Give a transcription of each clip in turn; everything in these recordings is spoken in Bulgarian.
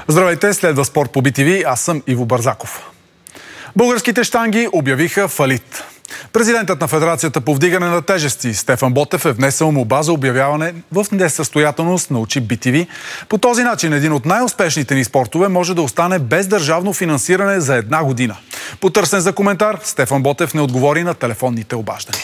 Здравейте, следва Спорт по BTV, аз съм Иво Бързаков. Българските щанги обявиха фалит. Президентът на Федерацията по вдигане на тежести Стефан Ботев е внесъл молба за обявяване в несъстоятелност, научи BTV. По този начин един от най-успешните ни спортове може да остане без държавно финансиране за една година. Потърсен за коментар, Стефан Ботев не отговори на телефонните обаждания.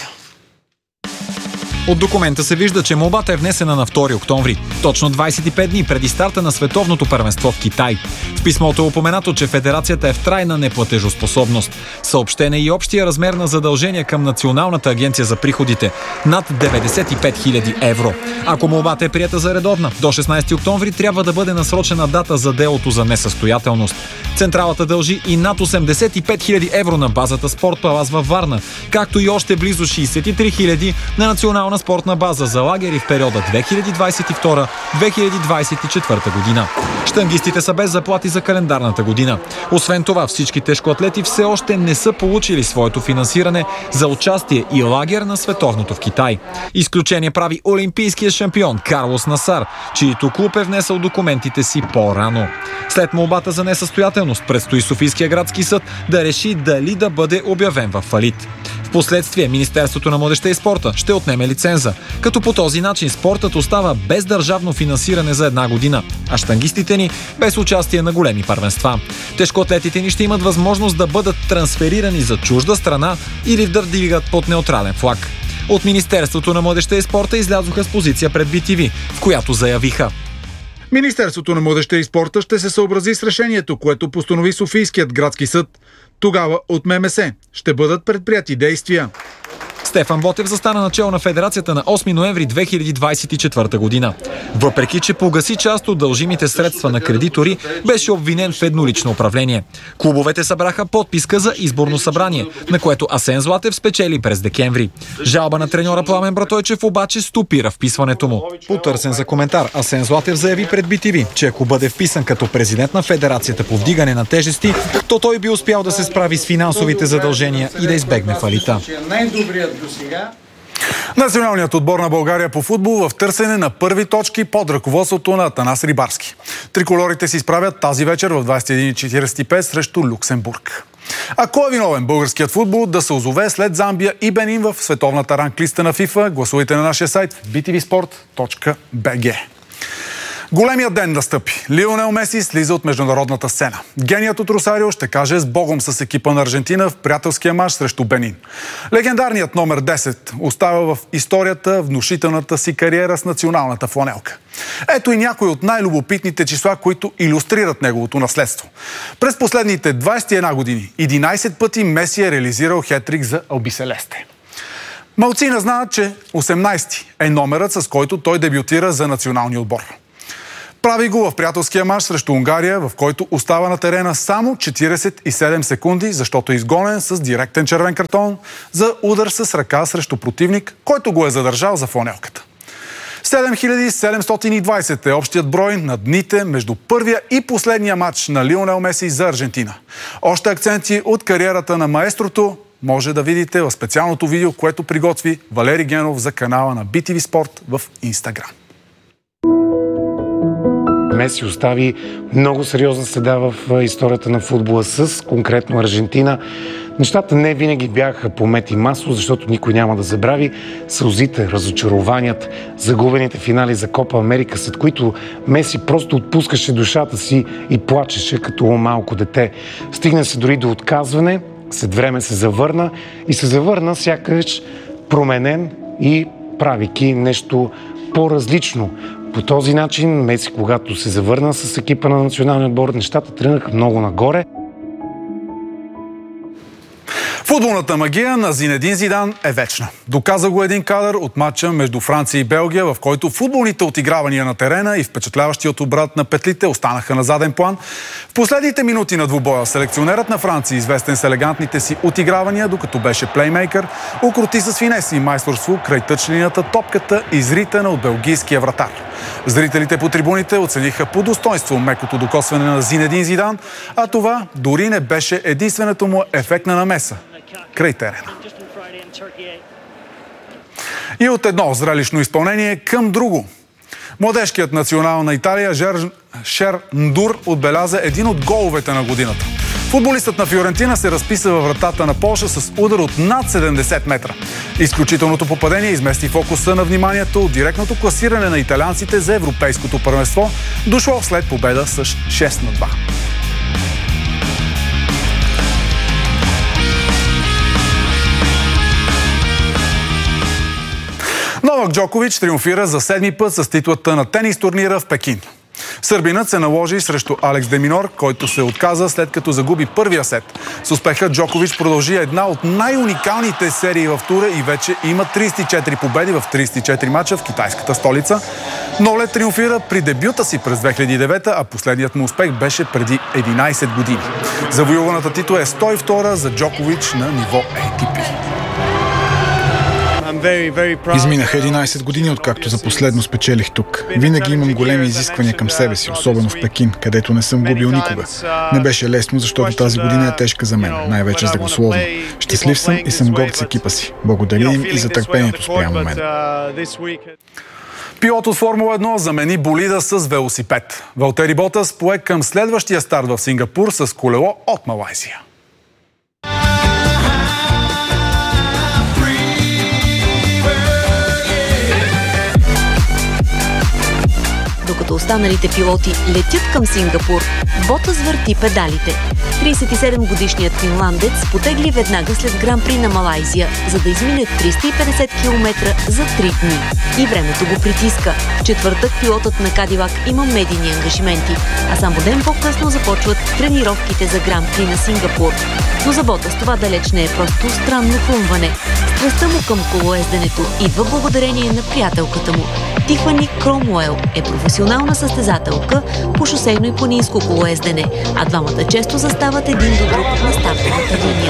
От документа се вижда, че молбата е внесена на 2 октомври, точно 25 дни преди старта на световното първенство в Китай. В писмото е упоменато, че федерацията е в трайна неплатежоспособност. Съобщен е и общия размер на задължения към Националната агенция за приходите – над 95 000 евро. Ако молбата е приета за редовна, до 16 октомври трябва да бъде насрочена дата за делото за несъстоятелност. Централата дължи и над 85 000 евро на базата Спорт Палас във Варна, както и още близо 63 000 на Национална спортна база за лагери в периода 2022-2024 година. Щангистите са без заплати за календарната година. Освен това, всички тежкоатлети все още не са получили своето финансиране за участие и лагер на световното в Китай. Изключение прави олимпийския шампион Карлос Насар, чието клуб е внесъл документите си по-рано. След молбата за несъстоятелност предстои Софийския градски съд да реши дали да бъде обявен в фалит. Впоследствие Министерството на младежта и спорта ще отнеме лиценза, като по този начин спортът остава без държавно финансиране за една година, а щангистите ни без участие на големи първенства. Тежкоатлетите ни ще имат възможност да бъдат трансферирани за чужда страна или да дигат под неутрален флаг. От Министерството на младежта и спорта излязоха с позиция пред BTV, в която заявиха: Министерството на младежта и спорта ще се съобрази с решението, което постанови Софийският градски съд. Тогава от ММС ще бъдат предприети действия. Стефан Ботев застана начело на федерацията на 8 ноември 2024 година. Въпреки че погаси част от дължимите средства на кредитори, беше обвинен в еднолично управление. Клубовете събраха подписка за изборно събрание, на което Асен Златев спечели през декември. Жалба на треньора Пламен Братойчев обаче стопира вписването му. Потърсен за коментар, Асен Златев заяви пред BTV, че ако бъде вписан като президент на Федерацията по вдигане на тежести, то той би успял да се справи с финансовите задължения и да избегне фалита. Националният отбор на България по футбол в търсене на първи точки под ръководството на Атанас Рибарски. Триколорите се изправят тази вечер в 21:45 срещу Люксембург. А кой е виновен българският футбол да се озове след Замбия и Бенин в световната ранглиста на FIFA? Гласувайте на нашия сайт btvsport.bg. Големият ден настъпи. Лионел Меси слиза от международната сцена. Геният от Росарио ще каже с Богом с екипа на Аржентина в приятелския мач срещу Бенин. Легендарният номер 10 остава в историята внушителната си кариера с националната фланелка. Ето и някои от най-любопитните числа, които илюстрират неговото наследство. През последните 21 години 11 пъти Меси е реализирал хеттрик за Албиселесте. Малцина знаят, че 18 е номерът, с който той дебютира за националния отбор. Прави го в приятелския мач срещу Унгария, в който остава на терена само 47 секунди, защото е изгонен с директен червен картон за удар с ръка срещу противник, който го е задържал за фланелката. 7720 е общият брой на дните между първия и последния матч на Лионел Меси за Аржентина. Още акценти от кариерата на маестрото може да видите в специалното видео, което приготви Валери Генов за канала на BTV Спорт в Инстаграм. Меси остави много сериозна следа в историята на футбола с конкретно Аржентина. Нещата не винаги бяха по мет и масло, защото никой няма да забрави сълзите, разочарованият, загубените финали за Копа Америка, след които Меси просто отпускаше душата си и плачеше като малко дете. Стигна се дори до отказване, след време се завърна сякаш променен и правейки нещо по-различно. По този начин Меси, когато се завърна с екипа на националния отбор, нещата тръгнаха много нагоре. Футболната магия на Зинедин Зидан е вечна. Доказа го един кадър от матча между Франция и Белгия, в който футболните отигравания на терена и впечатляващият обрат на петлите останаха на заден план. В последните минути на двубоя селекционерът на Франция, известен с елегантните си отигравания, докато беше плеймейкър, укроти с финес и майсторство край тъчлинията топката, изритана от белгийския вратар. Зрителите по трибуните оцениха по достоинство мекото докосване на Зинедин Зидан, а това дори не беше единствената му ефектна намеса край терена. И от едно зрелищно изпълнение към друго. Младежкият национал на Италия Шер Ндур отбеляза един от головете на годината. Футболистът на Фиорентина се разписа във вратата на Полша с удар от над 70 метра. Изключителното попадение измести фокуса на вниманието от директното класиране на италианците за европейското първенство, дошло след победа с 6-2. Новак Джокович триумфира за 7-ми път с титлата на тенис турнира в Пекин. Сърбинът се наложи срещу Алекс Деминор, който се отказа след като загуби първия сет. С успеха Джокович продължи една от най-уникалните серии в тура и вече има 34 победи в 34 мача в китайската столица. Нолет триумфира при дебюта си през 2009, а последният му успех беше преди 11 години. Завоюваната титла е 102 за Джокович на ниво ATP. Изминаха 11 години, откакто за последно спечелих тук. Винаги имам големи изисквания към себе си, особено в Пекин, където не съм губил никога. Не беше лесно, защото тази година е тежка за мен, най-вече здравословно. Щастлив съм и съм горд с екипа си. Благодаря им и за търпението спрямо мен. Пилот от Формула 1 замени болида с велосипед. Валтери Ботас пое към следващия старт в Сингапур с колело от Малайзия. Докато останалите пилоти летят към Сингапур, Ботас върти педалите. 37-годишният финландец потегли веднага след Гран-при на Малайзия, за да измине 350 км за 3 дни. И времето го притиска. В четвъртък пилотът на Кадилак има медийни ангажименти, а само ден по-късно започват тренировките за Гран-при на Сингапур. Но за Ботас това далеч не е просто странно хрумване. Страстта му към колоезденето идва благодарение на приятелката му. Тифани Кромуел е професионална състезателка по шосейно и планинско колоездене, а двамата често застават един до друг на стартовата линия.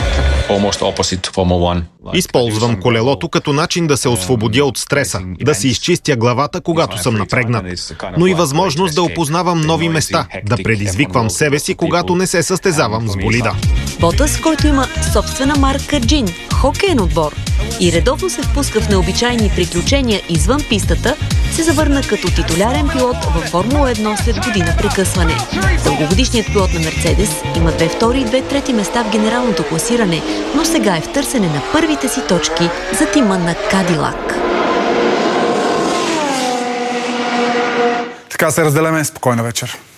Използвам колелото като начин да се освободя от стреса, да си изчистя главата, когато съм напрегнат, но и възможност да опознавам нови места, да предизвиквам себе си, когато не се състезавам с болида. Ботас, който има собствена марка Джин, хокейен отбор, и редовно се впуска в необичайни приключения извън пистата, се завърна като титулярен пилот във Формула 1 след година прекъсване. Дългогодишният пилот на Мерцедес има 2 втори и 2 трети места в генералното класиране, но сега е в търсене на първите си точки за тима на Кадилак. Така се разделяме. Спокойна вечер.